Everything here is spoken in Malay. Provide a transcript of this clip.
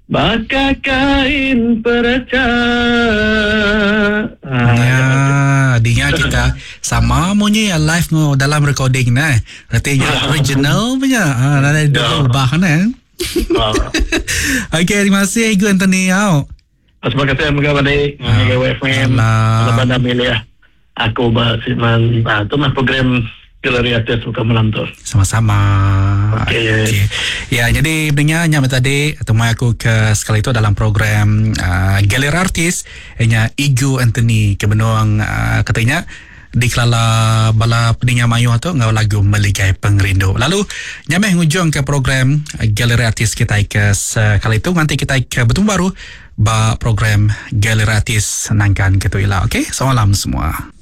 Baka kain peraca. Ya, dia kita sama punya live mo dalam recording na. Artinya original punya. Ada dua bahan eh. Okey, terima kasih Igu Anthony. Terima kasih mga WFM. Alaban na milya. Ako ba si man ito mas program Gallery Artis bukan melantur. Sama-sama. Okay. Ya, jadi sebenarnya nyampe tadi temui aku ke sekali itu dalam program Gallery Artis nya Igu Anthony kebenuang katanya di kelala bala peningnya mayu atau ngau lagu Meligai Pengrindu. Lalu nyampe ngujung ke program Gallery Artis kita ke sekali itu nanti kita ke bertemu baru ba program Gallery Artis nangkan ketuila. Okey, selamat malam semua.